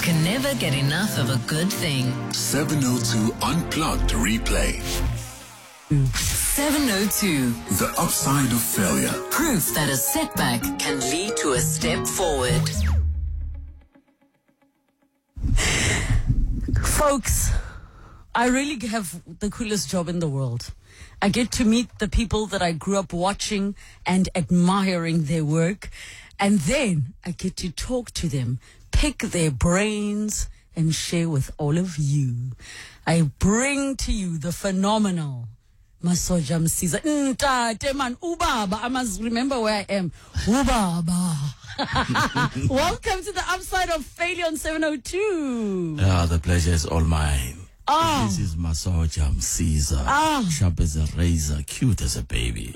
can never get enough of a good thing. 702 Unplugged Replay. 702. The upside of failure. Proof that a setback can lead to a step forward. Folks, I really have the coolest job in the world. I get to meet the people that I grew up watching and admiring their work. And then I get to talk to them, pick their brains, and share with all of you. I bring to you the phenomenal Masoja Msiza. Ntate man, ubaba. I must remember where I am. Ubaba. Welcome to the upside of failure on 702. Yeah, the pleasure is all mine. Oh. This is Masoja Msiza. Sharp as a razor, cute as a baby.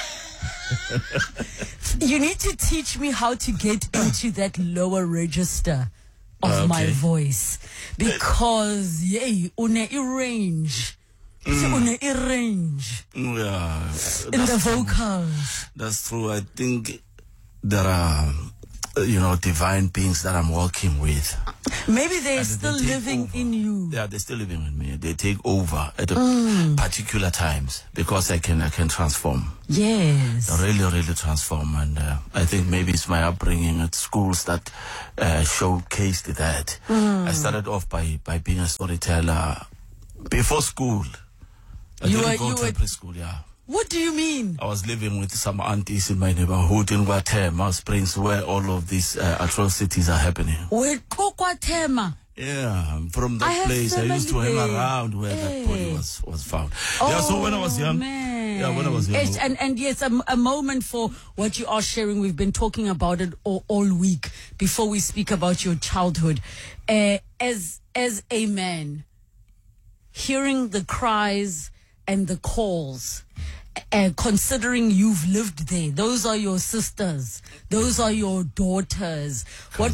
You need to teach me how to get into that lower register of my voice. Because, yay, une range. Une range. Yeah. In the vocals. That's true. I think there are, divine beings that I'm working with. Maybe they're still living in you. Yeah, they're still living in me. They take over at particular times because I can transform. Yes. Really, really transform. And I think maybe it's my upbringing at schools that showcased that. I started off by being a storyteller before school. I didn't go to preschool, yeah. What do you mean? I was living with some aunties in my neighborhood in Guatemala Springs, where all of these atrocities are happening. Where Guatemala? Yeah, from that place I used to hang around where that body was found. So when I was young, when I was young. And yes, a moment for what you are sharing. We've been talking about it all week before we speak about your childhood. As a man, hearing the cries and the calls, considering you've lived there, those are your sisters, those are your daughters. What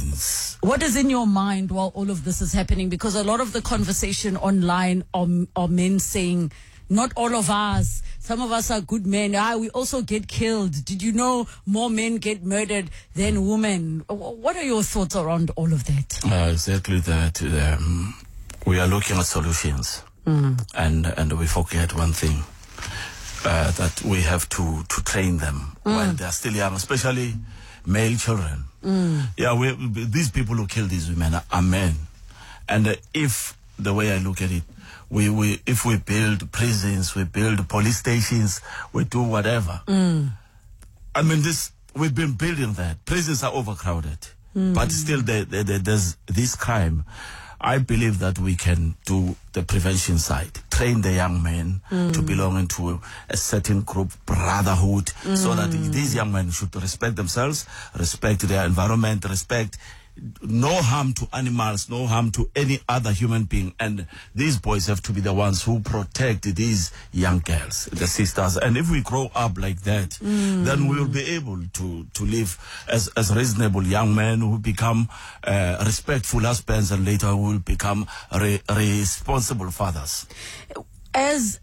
is in your mind while all of this is happening? Because a lot of the conversation online are men saying, not all of us, some of us are good men. We also get killed. Did you know more men get murdered than women? What are your thoughts around all of that? Exactly that. We are looking at solutions. And we forget one thing, that we have to train them while they are still young, especially male children. Yeah, these people who kill these women are men. And if the way I look at it, if we build prisons, we build police stations, we do whatever. I mean, we've been building that. Prisons are overcrowded, but still there's this crime. I believe that we can do the prevention side, train the young men to belong into a certain group, brotherhood, so that these young men should respect themselves, respect their environment, respect no harm to animals, no harm to any other human being. And these boys have to be the ones who protect these young girls, the sisters. And if we grow up like that, then we will be able to live as reasonable young men who become respectful husbands, and later will become responsible fathers. As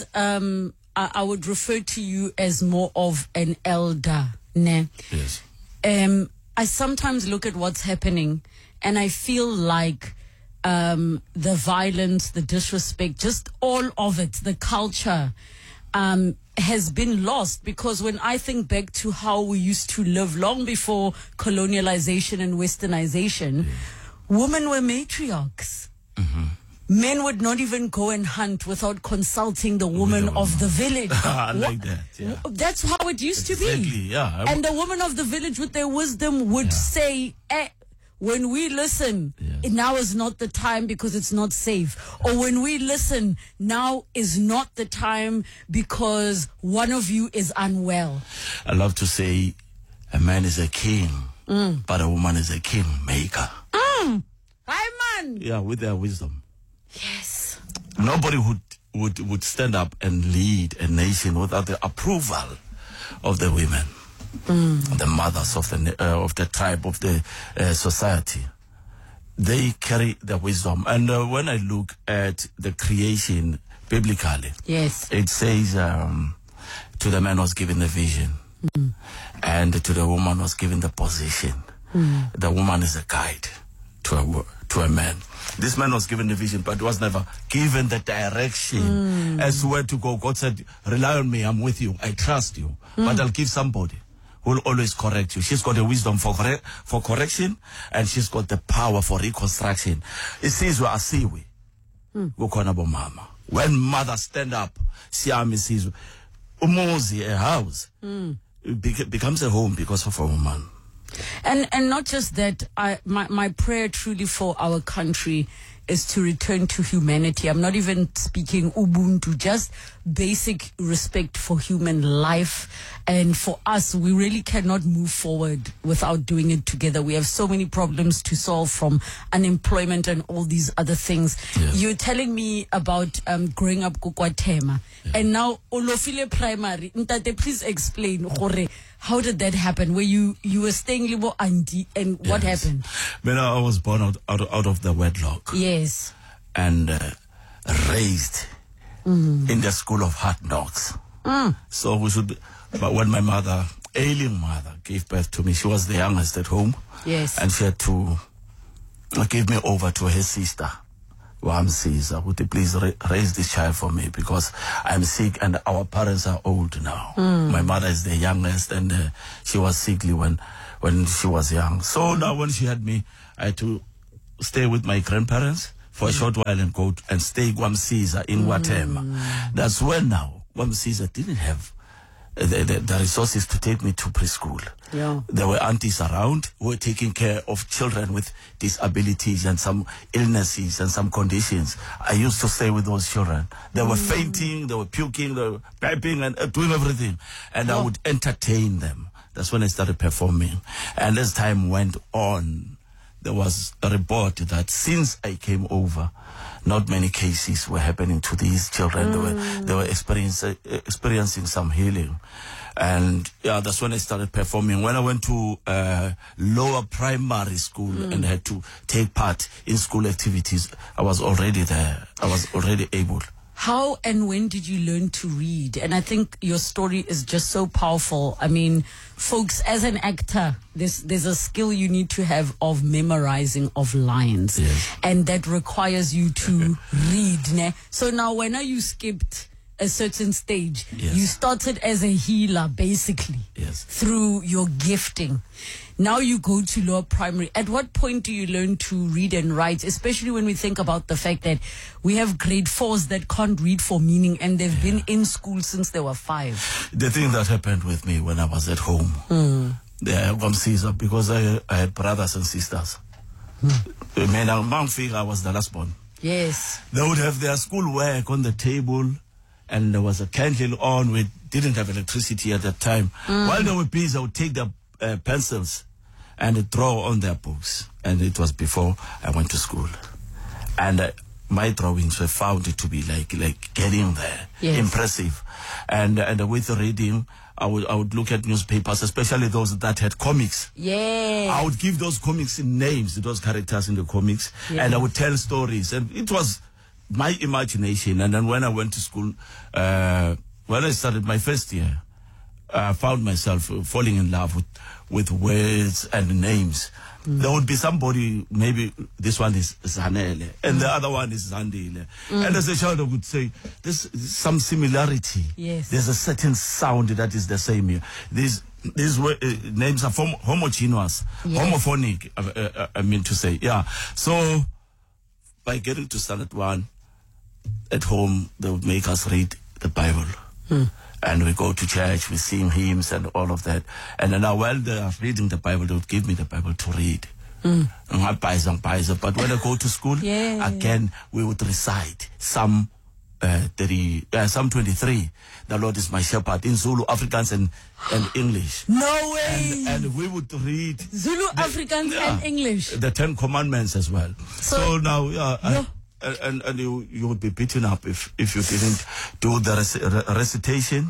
I would refer to you as more of an elder, ne? Yes. I sometimes look at what's happening and I feel like the violence, the disrespect, just all of it, the culture has been lost. Because when I think back to how we used to live long before colonialization and westernization, women were matriarchs. Men would not even go and hunt without consulting the woman of the village. I like that, yeah. That's how it used to be. Yeah. And the woman of the village with their wisdom would say, when we listen, now is not the time because it's not safe. Or when we listen, now is not the time because one of you is unwell. I love to say a man is a king, but a woman is a king maker. Hi, man. Yeah, with their wisdom. Yes. Nobody would stand up and lead a nation without the approval of the women, the mothers of the tribe, of the society. They carry the wisdom. And when I look at the creation biblically, yes, it says to the man was given the vision, and to the woman was given the position. The woman is a guide. to a man. This man was given the vision, but was never given the direction as to where to go. God said, rely on me, I'm with you, I trust you, but I'll give somebody who will always correct you. She's got the wisdom for correction, and she's got the power for reconstruction. It says, mama. When mothers stand up, Siami sees umuzi, a house, becomes a home because of a woman. And not just that, my prayer truly for our country is to return to humanity. I'm not even speaking Ubuntu, just basic respect for human life. And for us, we really cannot move forward without doing it together. We have so many problems to solve, from unemployment and all these other things. Yes. You're telling me about growing up KwaThema, and now Olofile Primary. Ntate, please explain, how did that happen? Where you were staying Libo Auntie, and what happened? When I was born out of the wedlock. Yes. And raised in the school of hard knocks. So but when my mother, ailing mother, gave birth to me, she was the youngest at home. Yes. And she had to give me over to her sister, Wamsiza. Would you please raise this child for me, because I'm sick and our parents are old now. My mother is the youngest, and she was sickly when she was young. So now when she had me, I had to stay with my grandparents for a short while and go and stay Wamsiza in KwaThema. That's when now Wamsiza didn't have the resources to take me to preschool. Yeah. There were aunties around who were taking care of children with disabilities and some illnesses and some conditions. I used to stay with those children. They were fainting, they were puking, they were piping and doing everything. And I would entertain them. That's when I started performing. And as time went on, there was a report that since I came over, not many cases were happening to these children. They were experiencing some healing. And that's when I started performing. When I went to lower primary school and had to take part in school activities, I was already there. I was already able. How and when did you learn to read? And I think your story is just so powerful. I mean, folks, as an actor, there's a skill you need to have of memorizing of lines. Yes. And that requires you to read. Ne? So now when you skipped a certain stage, Yes. you started as a healer, basically, Yes. through your gifting. Now you go to lower primary. At what point do you learn to read and write, especially when we think about the fact that we have grade 4s that can't read for meaning, and they've been in school since they were 5? The thing that happened with me when I was at home, because I had brothers and sisters. When I was the last born. Yes. They would have their schoolwork on the table, and there was a candle on. We didn't have electricity at that time. While they were busy, I would take their pencils and draw on their books. And it was before I went to school. And my drawings were found to be like getting there. Yes. Impressive. And with reading, I would look at newspapers, especially those that had comics. Yeah. I would give those comics names, those characters in the comics, and I would tell stories. And it was my imagination. And then when I went to school, when I started my first year, I found myself falling in love with words and names. There would be somebody, maybe this one is Zanele, and the other one is Zandile. And as a child, I would say, there's some similarity. Yes. There's a certain sound that is the same here. These names are homogeneous, homophonic, I mean to say. Yeah. So, by getting to standard 1, at home, they would make us read the Bible. And we go to church, we sing hymns and all of that. And then now while they are reading the Bible, they would give me the Bible to read. But when I go to school, again, we would recite Psalm 23. The Lord is my shepherd, in Zulu, Afrikaans, and English. No way! And we would read Zulu, Afrikaans, and English. the 10 Commandments as well. So now, and you would be beaten up if you didn't do the recitation.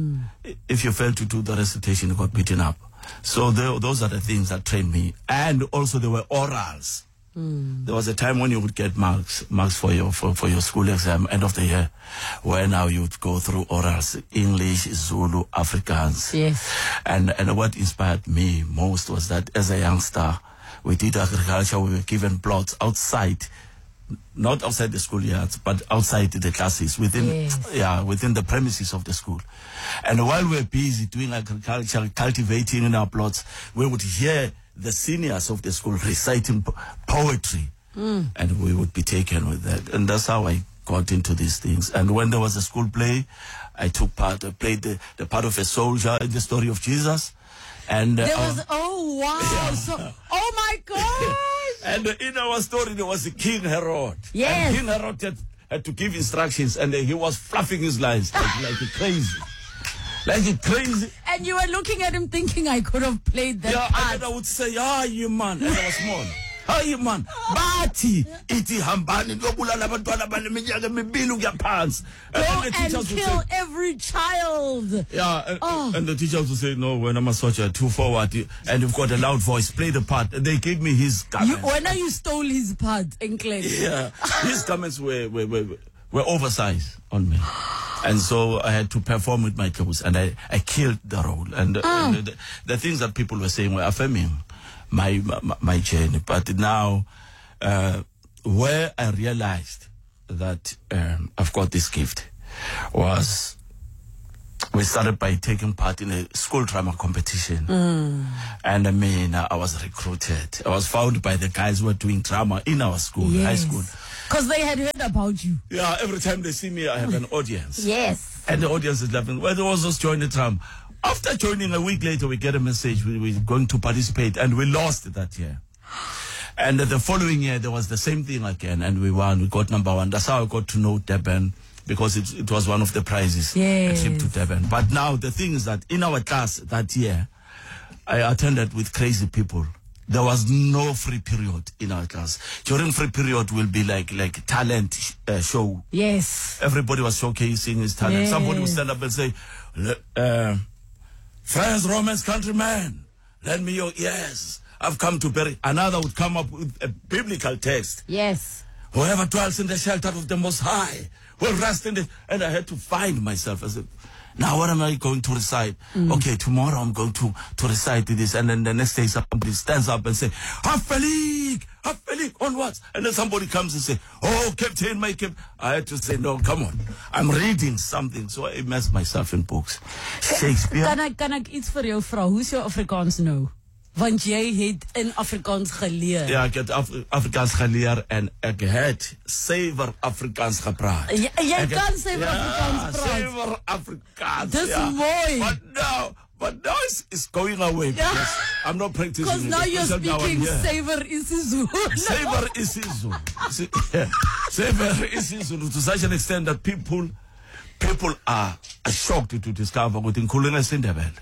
If you failed to do the recitation, you got beaten up. So those are the things that trained me. And also there were orals. There was a time when you would get marks for your school exam, end of the year, where now you would go through orals, English, Zulu, Afrikaans. Yes. And what inspired me most was that as a youngster, we did agriculture. We were given plots outside, not outside the schoolyards, but outside the classes, within the premises of the school. And while we were busy doing agriculture, cultivating in our plots, we would hear the seniors of the school reciting poetry, and we would be taken with that. And that's how I got into these things. And when there was a school play, I took part. I played the part of a soldier in the story of Jesus. And oh wow! So, oh my gosh! And in our story, there was a King Herod. Yes. And King Herod had to give instructions, and he was fluffing his lines like crazy. Like crazy. And you were looking at him thinking, I could have played that part. And then I would say, you man. And I was small. Hi, man. Bati. Iti hambani. Yobulala abantwana abaneminyaka emibili ukuya phansi. Go and kill every child. Yeah. And the teacher would say, no, when I'm a soldier, too forward. And you've got a loud voice. Play the part. And they gave me his comments. When you stole his part in class. Yeah. His comments were oversized on me. And so I had to perform with my clothes, and I killed the role. And, and the things that people were saying were affirming my journey. But now, where I realized that I've got this gift was we started by taking part in a school drama competition. And I was recruited. I was found by the guys who were doing drama in our school, high school. Because they had heard about you. Yeah, every time they see me, I have an audience. Yes. And the audience is laughing. Well, they was just join the drama. After joining, a week later, we get a message. We're going to participate, and we lost that year. And the following year, there was the same thing again, and we won. We got number 1. That's how I got to know Durban, because it was one of the prizes, a trip to Durban. But now, the thing is that in our class that year, I attended with crazy people. There was no free period in our class. During free period will be like talent show. Yes. Everybody was showcasing his talent. Yes. Somebody would stand up and say, friends, Romans, countrymen, lend me your ears. I've come to bury. Another would come up with a biblical text. Yes. Whoever dwells in the shelter of the Most High will rest in it. And I had to find myself. I said, now what am I going to recite? Okay, tomorrow I'm going to recite this. And then the next day somebody stands up and say, Hafalik, onwards. And then somebody comes and say, oh, Captain, my Captain. I had to say, no, come on. I'm reading something. So I immersed myself in books. Shakespeare. Kan ek iets vir jou vra? Hoe's jou Afrikaans nou? Want jy het in Afrikaans geleer. Ja, ek het Afrikaans geleer en ek het suiwer Afrikaans gepraat. Jy kan suiwer Afrikaans praat. Suiwer Afrikaans. Dis mooi. But now it's going away because I'm not practicing. Because now you're speaking Saver isiZulu. Saver isiZulu. Saver isiZulu to such an extent that people are shocked to discover ukuthi ngikhuluma isiNdebele.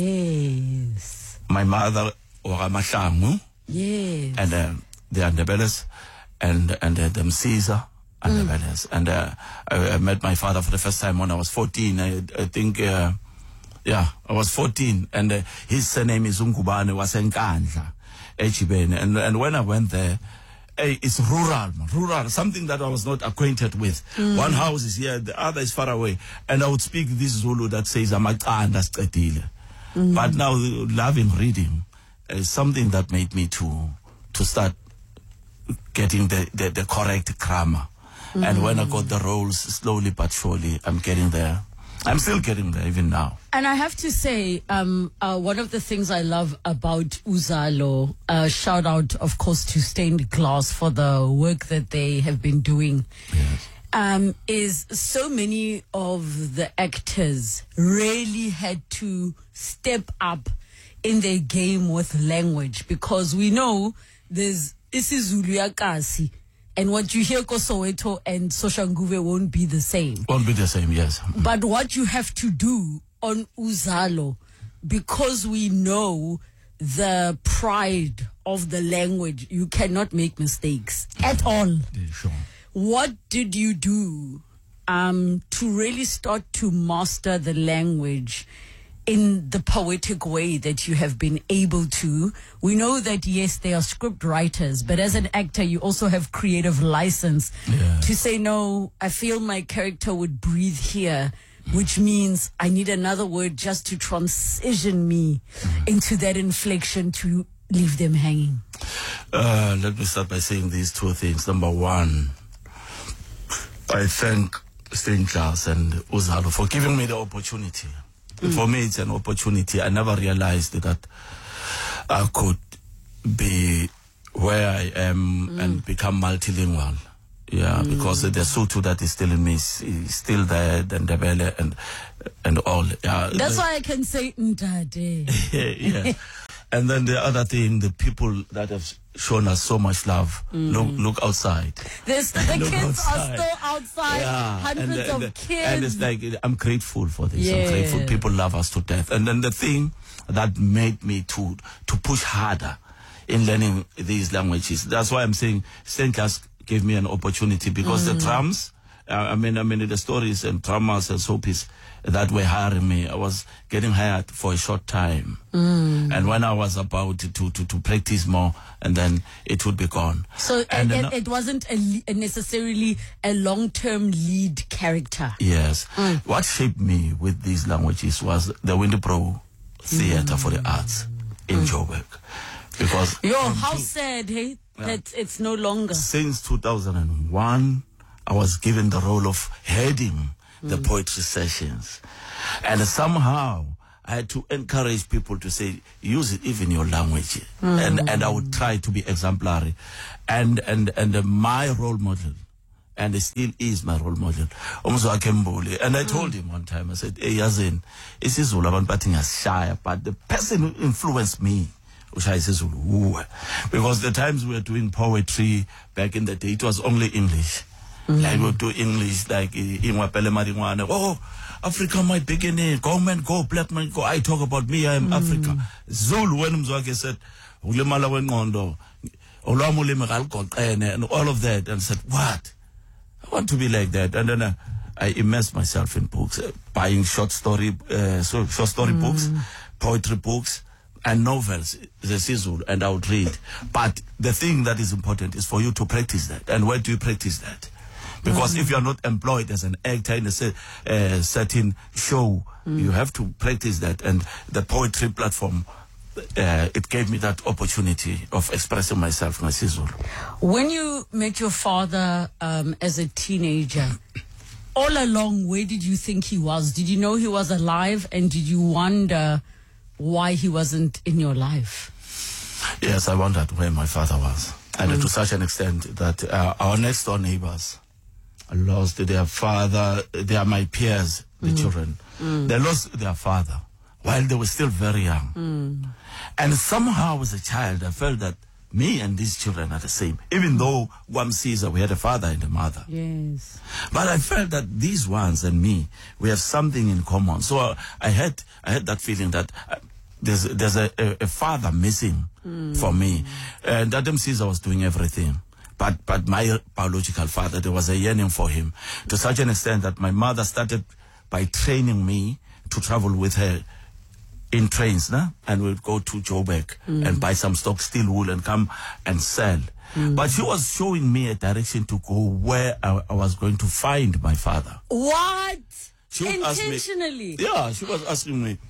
Yes. My mother Mahlangu. Yes. And the Andebeles and the Caesar Andebeles. And I met my father for the first time when I was 14. I think, I was 14. And his surname is Ungubane Wasenkandla, Echibene. And when I went there, it's rural, something that I was not acquainted with. One house is here, the other is far away. And I would speak this Zulu that says, Amaqanda Sqedile. But now loving reading is something that made me to start getting the correct grammar. And when I got the roles, slowly but surely, I'm getting there. I'm still getting there even now. And I have to say, one of the things I love about Uzalo, shout out, of course, to Stained Glass for the work that they have been doing. Yes. Is so many of the actors really had to step up in their game with language, because we know there's isiZulu yakasi, and what you hear Kosoweto and Soshanguve won't be the same. Won't be the same, yes. But what you have to do on Uzalo, because we know the pride of the language, you cannot make mistakes at all. Yeah, sure. What did you do to really start to master the language in the poetic way that you have been able to? We know that, yes, they are script writers, but as an actor, you also have creative license to say, no, I feel my character would breathe here, which means I need another word just to transition me into that inflection to leave them hanging? Let me start by saying these two things. Number one, I thank Stanislaus and Uzalo for giving me the opportunity. For me, it's an opportunity. I never realized that I could be where I am and become multilingual. Yeah, because the Sotho that is still in me is still there, and the Ndebele and all. Yeah, that's why I can say Ndade. Yeah. And then the other thing, the people that have shown us so much love. Look outside. The kids outside. Are still outside. Yeah. Hundreds of kids. And it's like, I'm grateful for this. Yeah. I'm grateful. People love us to death. And then the thing that made me to push harder in learning these languages. That's why I'm saying Stanislaus gave me an opportunity, because the drums, I mean the stories and drummers and soapies that were hiring me, I was getting hired for a short time. And when I was about to practice more, and then it would be gone. So it wasn't necessarily a long-term lead character. Yes. What shaped me with these languages was the Windbro Theatre for the Arts in Joburg. Because how sad, hey? That it's no longer. Since 2001, I was given the role of heading the poetry sessions. And somehow I had to encourage people to say, use it even in your language. And I would try to be exemplary. And my role model, and it still is my role model, Umzwa Kembule. And I told him one time, I said, hey, Yazin, it's Zulu, but the person who influenced me, because the times we were doing poetry back in the day, it was only English. Like we would do English, like oh, Africa, my beginning, go man, go, black man, go. I talk about me, I am Africa. Zulu, when Mzwake said, and all of that, and said, what? I want to be like that. And then I immersed myself in books, buying short story books, poetry books, and novels, the Sizulu, and I would read. But the thing that is important is for you to practice that. And where do you practice that? Because if you are not employed as an actor in a certain show, you have to practice that. And the poetry platform, it gave me that opportunity of expressing myself in Sizulu. When you met your father as a teenager, all along, where did you think he was? Did you know he was alive? And did you wonder why he wasn't in your life? Yes, I wondered where my father was. And to such an extent that our next door neighbors lost their father. They are my peers, the children. They lost their father while they were still very young. And somehow as a child, I felt that me and these children are the same. Even though Guam Caesar, we had a father and a mother. Yes. But I felt that these ones and me, we have something in common. So I had that feeling that there's a father missing for me. And Adam Caesar was doing everything. But my biological father, there was a yearning for him, to such an extent that my mother started by training me to travel with her in trains, and we'd go to Joburg and buy some stock, steal wool, and come and sell. But she was showing me a direction to go where I was going to find my father. What? She would intentionally? She was asking me,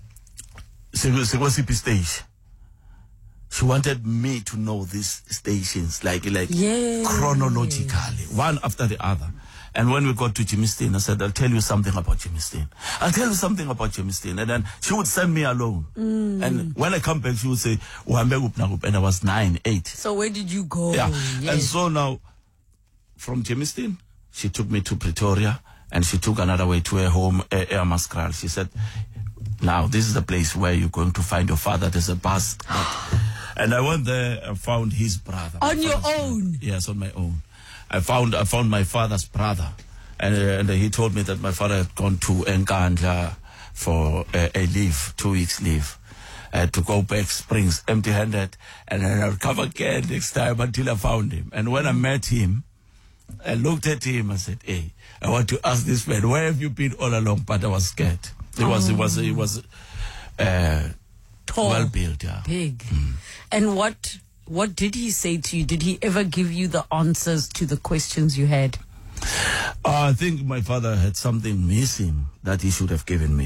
stage. She wanted me to know these stations, like chronologically, one after the other. And when we got to Germiston, I said, I'll tell you something about Germiston. I'll tell you something about Germiston. And then she would send me alone. And when I come back, she would say, and I was 9, 8. So where did you go? Yeah. Yes. And so now, from Germiston, she took me to Pretoria, and she took another way to her home, Ermaskral. She said, now, this is the place where you're going to find your father. There's a bus. And I went there and found his brother. On your own? Yes, on my own. I found my father's brother, and he told me that my father had gone to Nkandla for a leave, 2 weeks leave, to go back Springs empty-handed, and then I'll come again next time until I found him. And when I met him, I looked at him and said, hey, I want to ask this man, where have you been all along? But I was scared. He was tall, well built, yeah, big. And what did he say to you? Did he ever give you the answers to the questions you had? I think my father had something missing that he should have given me.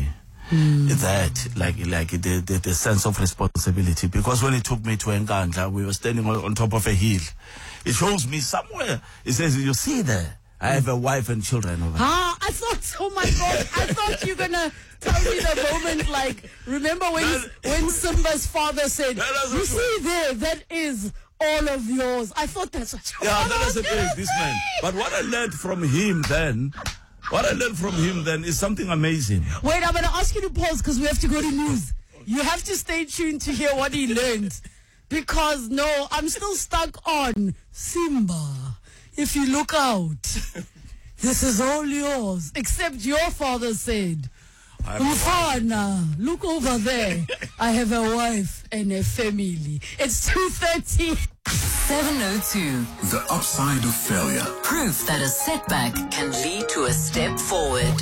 that, like the sense of responsibility. Because when he took me to Nkandla, we were standing on top of a hill. It shows me somewhere. It says, "You see there, I have a wife and children over there." I thought, oh my God, I thought you were going to tell me the moment, like, remember when Simba's father said, "You see there, that is all of yours." I thought that's what you that was a this man. But what I learned from him then is something amazing. Wait, I'm going to ask you to pause because we have to go to news. You have to stay tuned to hear what he learned. Because, no, I'm still stuck on Simba. If you look out, this is all yours. Except your father said, "Mfana, look over there. I have a wife and a family." It's 2:30. 702. The upside of failure. Proof that a setback can lead to a step forward.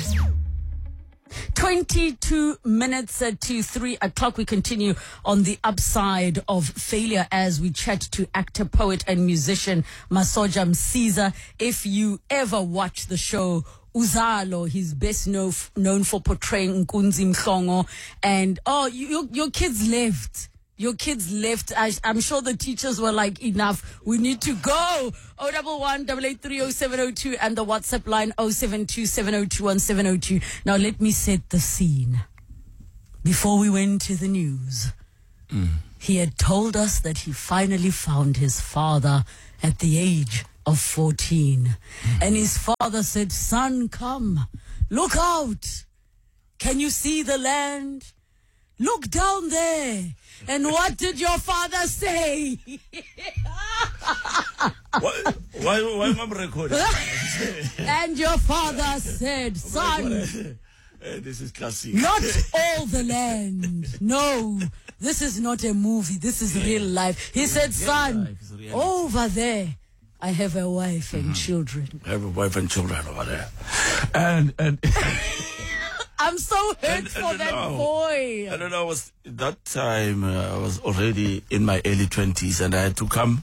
22 minutes to 3 o'clock. We continue on the upside of failure as we chat to actor, poet, and musician Masoja Msiza. If you ever watch the show Uzalo, he's best known for portraying Nkunzi Mhlongo. And your kids left. Your kids left. I'm sure the teachers were like, "Enough, we need to go." 011-883-0702 and the WhatsApp line 072-702-1702. Now let me set the scene. Before we went to the news, he had told us that he finally found his father at the age of 14. And his father said, "Son, come, look out. Can you see the land? Look down there." And what did your father say? Why am I recording? And your father said, "Son, this is classic. not all the land. No, this is not a movie. This is real life." He said, "Son, over there, I have a wife and children." I have a wife and children over there. And I'm so hurt for that boy. I don't know, that time I was already in my early 20s and I had to come.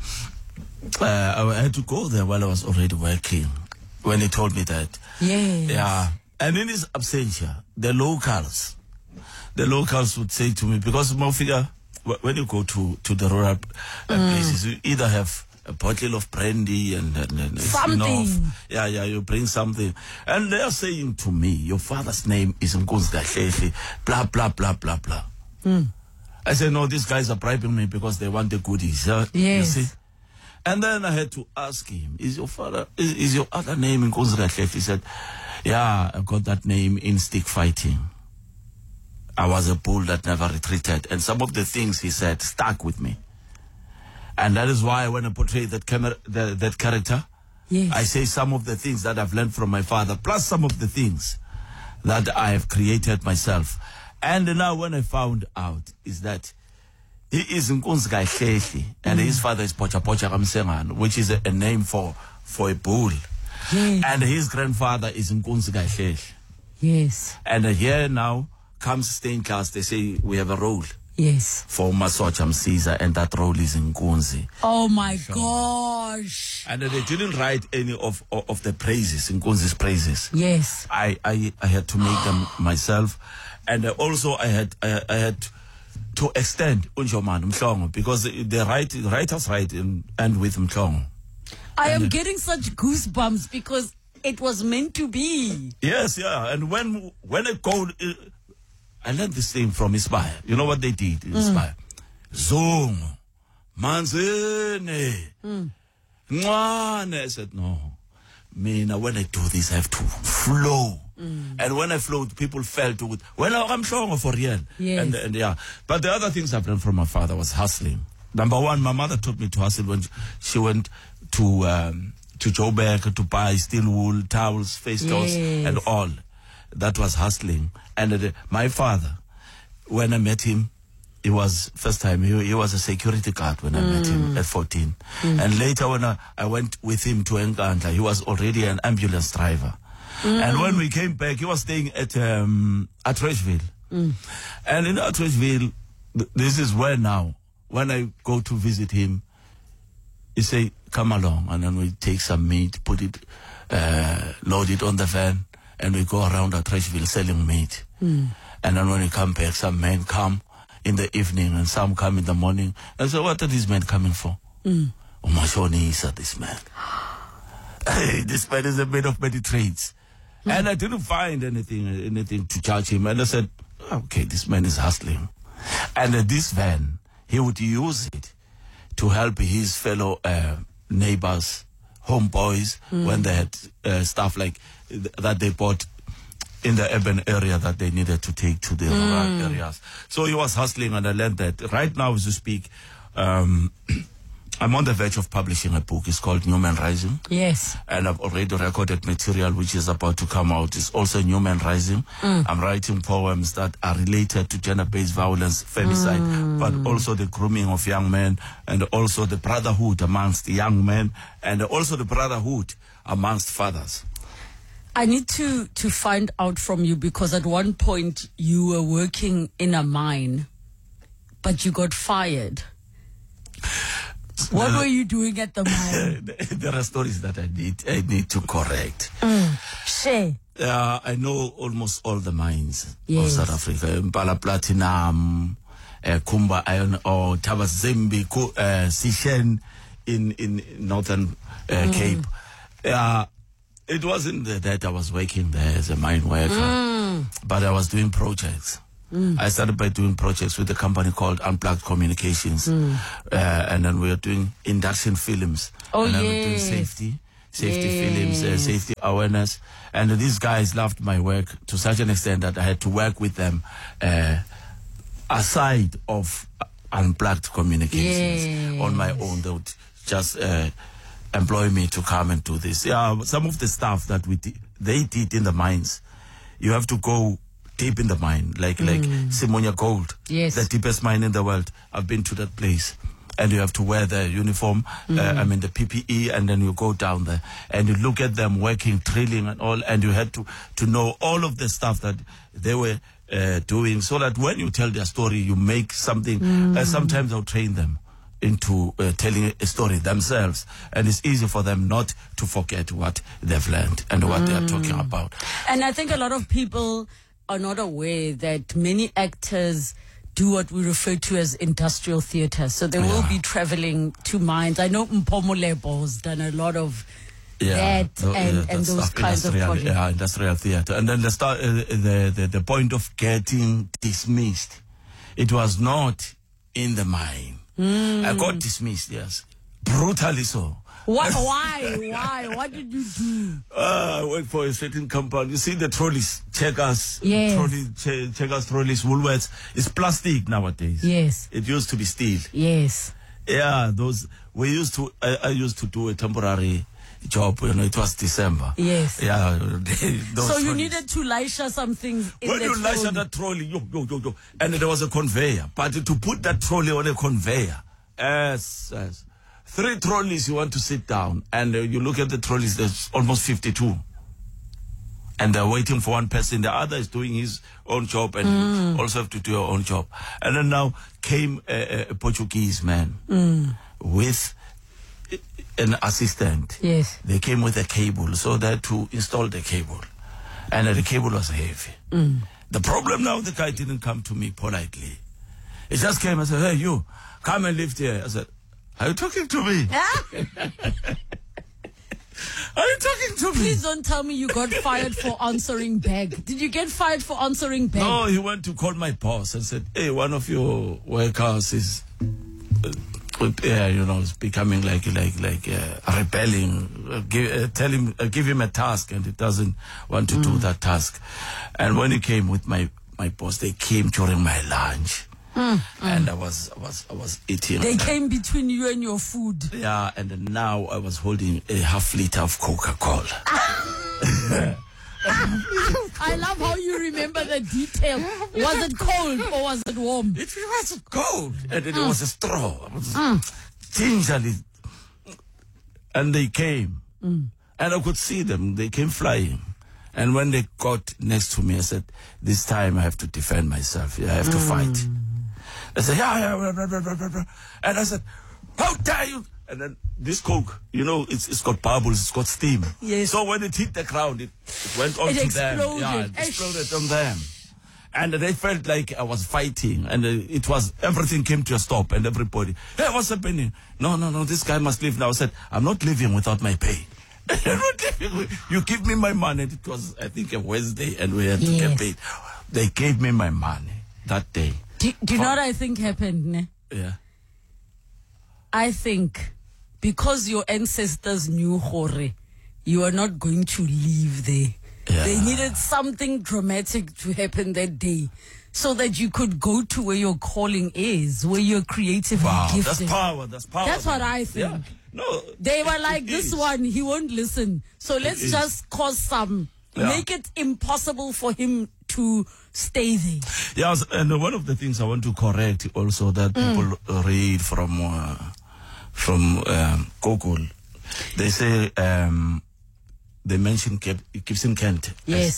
I had to go there while I was already working when he told me that. Yes. Yeah. And in his absentia, the locals would say to me, because Mofika, when you go to the rural places, you either have a bottle of brandy and something. You bring something. And they are saying to me, "Your father's name is Nkunzi Kahlehli, blah, blah, blah, blah, blah." I said, "No, these guys are bribing me because they want the goodies." Yes. You see? And then I had to ask him, is your other name Nkunzi Kahlehli? He said, "Yeah, I got that name in stick fighting. I was a bull that never retreated." And some of the things he said stuck with me. And that is why when I portray that character, yes, I say some of the things that I've learned from my father, plus some of the things that I have created myself. And now when I found out is that he is Nkunzi Kahlehli, and his father is Pocha Pocha Kamsengana, which is a name for a bull. Yes. And his grandfather is Nkunzi Kahlehli. Yes. And here now comes staying class, they say we have a role. Yes. For Masoja Msiza, and that role is Nkunzi. Oh my gosh. And they didn't write any of the praises, Nkunzi's praises. Yes. I had to make them myself. And also I had to extend Unjoman Mhlongo, because the writers write and with Mhlongo. I am getting such goosebumps because it was meant to be. Yes, yeah. And when I go, I learned this thing from Inspire. You know what they did in Inspire? Zong, Manzene, Ngwane. I said, "No. When I do this, I have to flow." And when I flowed, people felt it. When I'm showing for real. Yes. And yeah. But the other things I've learned from my father was hustling. Number one, my mother taught me to hustle when she went to Joburg to buy steel wool, towels, face towels, and all. That was hustling. And my father, when I met him, he was, first time, he was a security guard when I met him at 14. And later when I went with him to Nkandla, he was already an ambulance driver. And when we came back, he was staying at Atteridgeville. And in Atteridgeville, this is where now, when I go to visit him, he say, "Come along." And then we take some meat, put it, load it on the van, and we go around Atteridgeville selling meat. And then when you come back, some men come in the evening and some come in the morning. And so what are these men coming for? Umashoni Isa, this man. Hey, this man is a man of many trades. And I didn't find anything to charge him. And I said, okay, this man is hustling. And this van, he would use it to help his fellow neighbors, homeboys, when they had stuff like that they bought in the urban area that they needed to take to the rural areas. So he was hustling, and I learned that. Right now, as we speak, I'm on the verge of publishing a book. It's called Newman Rising. Yes. And I've already recorded material which is about to come out. It's also Newman Rising. I'm writing poems that are related to gender-based violence, femicide, but also the grooming of young men, and also the brotherhood amongst young men, and also the brotherhood amongst fathers. I need to find out from you, because at one point you were working in a mine, but you got fired. What were you doing at the mine? There are stories that I need to correct. Share. I know almost all the mines Yes. of South Africa. Impala Platinum, Kumba Iron Ore, Tabazimbi, Sishen in Northern Cape. It wasn't that I was working there as a mine worker, but I was doing projects. I started by doing projects with a company called Unplugged Communications, and then we were doing induction films. Oh, and then we were doing safety films, safety awareness. And these guys loved my work to such an extent that I had to work with them aside of Unplugged Communications on my own. They would just employ me to come and do this. Yeah, some of the stuff that they did in the mines, you have to go deep in the mine, like Simonia Gold, the deepest mine in the world. I've been to that place, and you have to wear the uniform, the PPE, and then you go down there and you look at them working, drilling and all, and you had to know all of the stuff that they were doing, so that when you tell their story, you make something. Sometimes I'll train them into telling a story themselves, and it's easy for them not to forget what they've learned and what they are talking about. And I think a lot of people are not aware that many actors do what we refer to as industrial theatre. So they will be traveling to mines. I know Mpho Molebo's done a lot of that and those kinds of projects. Yeah, industrial theatre. And then the point of getting dismissed, it was not in the mine. I got dismissed, yes. Brutally so. What? Why? What did you do? I work for a certain company. You see the trolleys, Checkers, Checkers trolleys, Woolworths. It's plastic nowadays. Yes. It used to be steel. Yes. Yeah, I used to do a temporary job. It was December. Yes. Yeah. So you needed to Lisha some things in when the you trolley. Lisha that trolley, and there was a conveyor. But to put that trolley on a conveyor, yes. 3 trolleys you want to sit down, and you look at the trolleys, there's almost 52. And they're waiting for one person. The other is doing his own job, and you also have to do your own job. And then now came a Portuguese man with an assistant. Yes. They came with a cable, so they had to install the cable. And the cable was heavy. The problem now, the guy didn't come to me politely. He just came and said, "Hey, you, come and lift here." I said, "Are you talking to me? Are you talking to me?" Please don't tell me you got fired for answering back. Did you get fired for answering back? No, he went to call my boss and said, "Hey, one of your workers is, is becoming like rebelling. Give him a task, and he doesn't want to do that task." And when he came with my boss, they came during my lunch. And I was eating. They came between you and your food. Yeah, and now I was holding a half-liter of Coca-Cola. I love how you remember the detail. Was it cold or was it warm? It was cold, and it was a straw. Gingerly. And they came, and I could see them. They came flying. And when they got next to me, I said, "This time I have to defend myself. I have to fight." They said, yeah. And I said, "How dare you?" And then this Coke, it's got bubbles, it's got steam. Yes. So when it hit the ground, it went onto them. Exploded. Yeah, it exploded on them. And they felt like I was fighting, and it was, everything came to a stop, and everybody, hey, what's happening? No, this guy must leave now. I said, I'm not leaving without my pay. You give me my money. It was, I think, a Wednesday, and we had to get paid. They gave me my money that day. Do you know what I think happened? Ne? Yeah. I think because your ancestors knew Hore, you are not going to leave there. Yeah. They needed something dramatic to happen that day so that you could go to where your calling is, where you're creatively gifted. That's power. That's power. That's what I think. Yeah. No, they were like, this one, he won't listen. So let's just cause some, make it impossible for him to stay there. Yes, and one of the things I want to correct also that people read from Google, they say they mention Gibson Kent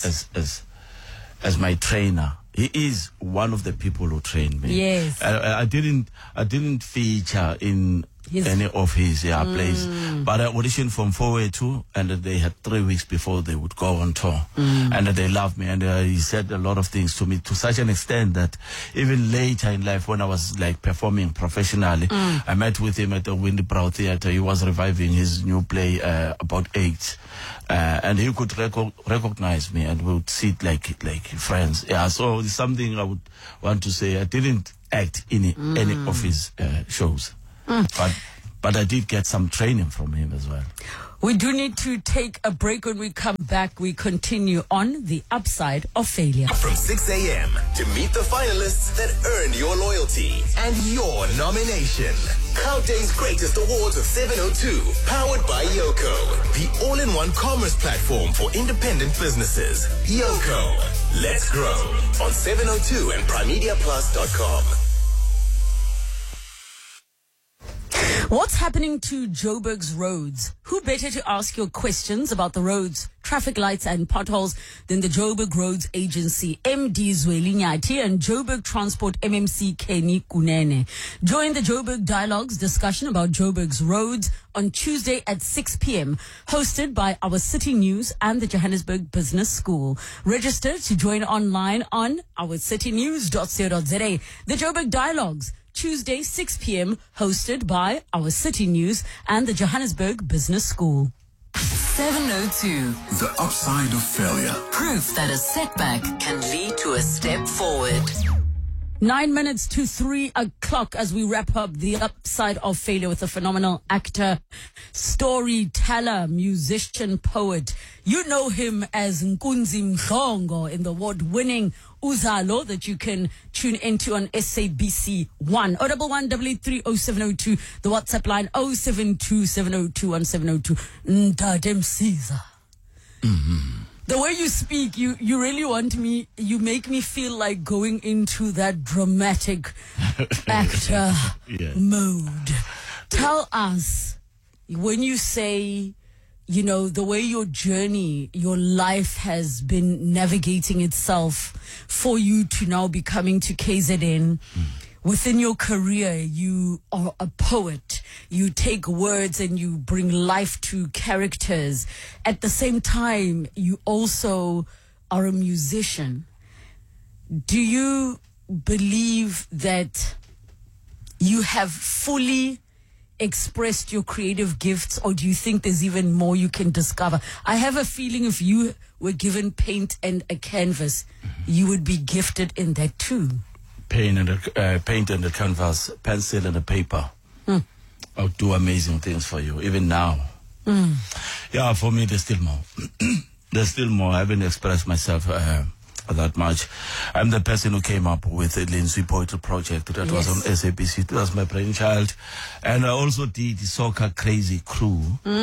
as my trainer. He is one of the people who trained me. Yes, I didn't feature in any of his plays, but I auditioned from 482, and they had 3 weeks before they would go on tour, and they loved me, and he said a lot of things to me to such an extent that even later in life, when I was like performing professionally, I met with him at the Windy Brow Theatre. He was reviving his new play about AIDS, and he could recognize me, and we would sit like friends. Yeah, so it's something I would want to say. I didn't act in any of his shows. But I did get some training from him as well. We do need to take a break. When we come back, we continue on The Upside of Failure. From 6 a.m. to meet the finalists that earned your loyalty and your nomination. Gauteng's greatest awards of 702, powered by Yoko, the all-in-one commerce platform for independent businesses. Yoko, let's grow on 702 and primediaplus.com. What's happening to Joburg's roads? Who better to ask your questions about the roads, traffic lights and potholes than the Joburg Roads Agency, MD Zweli Nyathi and Joburg Transport MMC Kenny Kunene. Join the Joburg Dialogues discussion about Joburg's roads on Tuesday at 6 p.m, hosted by Our City News and the Johannesburg Business School. Register to join online on ourcitynews.co.za. The Joburg Dialogues, Tuesday, 6 p.m, hosted by Our City News and the Johannesburg Business School. 702. The upside of failure. Proof that a setback can lead to a step forward. 9 minutes to 3 o'clock as we wrap up The Upside of Failure with a phenomenal actor, storyteller, musician, poet. You know him as Nkunzi Mhlongo in the award-winning Uzalo that you can tune into on SABC 1. 011 883 the WhatsApp line 072 702 1702. Ndadem Caesar. The way you speak, you really want me, you make me feel like going into that dramatic actor mode. Tell us, when you say, you know, the way your journey, your life has been navigating itself for you to now be coming to KZN. Within your career, you are a poet. You take words and you bring life to characters. At the same time, you also are a musician. Do you believe that you have fully expressed your creative gifts, or do you think there's even more you can discover? I have a feeling if you were given paint and a canvas, you would be gifted in that too. Paint and a canvas, pencil and a paper. I'll do amazing things for you, even now. Yeah, for me, there's still more. There's still more. I haven't expressed myself that much. I'm the person who came up with the Lindsay Poetry Project that was on SABC. That was my brainchild. And I also did the Soccer Crazy Crew,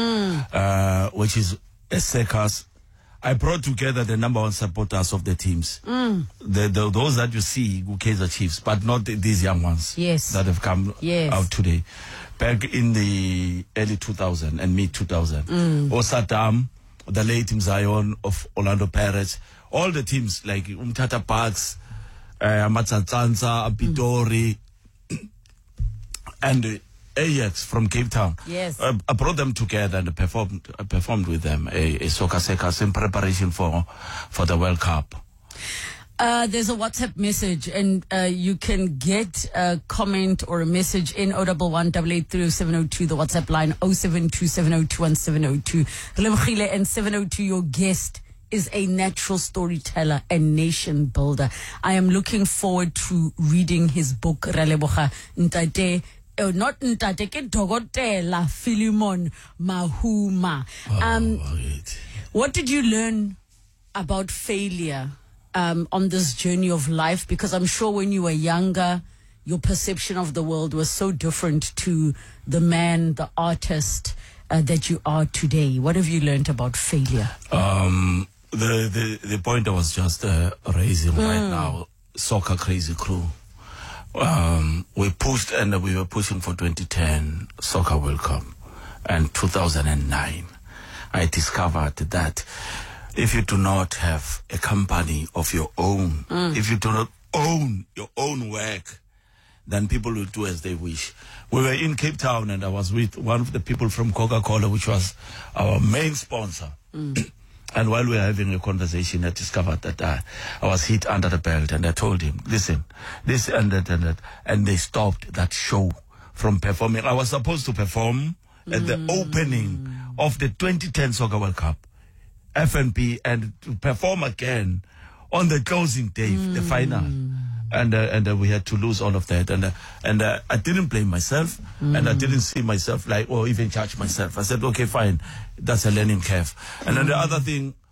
which is a circus. I brought together the number one supporters of the teams. Those that you see, Kaizer Chiefs, but not these young ones that have come out today. Back in the early 2000 and mid 2000. Osatam, the late Team Zion of Orlando Pirates, all the teams like Umtata Parks, Matsatsansa, Pitori, and Ajax from Cape Town. I brought them together and performed with them a soccer circus in preparation for the World Cup. There's a WhatsApp message, and you can get a comment or a message in 011-883-0702, the WhatsApp line 072-702-1702. Lemchile, and 702, your guest is a natural storyteller and nation builder. I am looking forward to reading his book, Raleboga Ntate. Not Ntate, ke Dokotela Philemon Mahuma. What did you learn about failure on this journey of life? Because I'm sure when you were younger, your perception of the world was so different to the man, the artist that you are today. What have you learned about failure? The point I was just raising right now, Soccer Crazy Crew. We pushed, and we were pushing for 2010 Soccer World Cup, and 2009. I discovered that if you do not have a company of your own, if you do not own your own work, then people will do as they wish. We were in Cape Town, and I was with one of the people from Coca-Cola, which was our main sponsor. And while we were having a conversation, I discovered that I was hit under the belt, and I told him, listen, this and that and that. And they stopped that show from performing. I was supposed to perform at the opening of the 2010 Soccer World Cup, FNP, and to perform again on the closing day, the final. And we had to lose all of that. And I didn't blame myself, and I didn't see myself like, or even judge myself. I said, okay, fine, that's a learning curve. And then the other thing,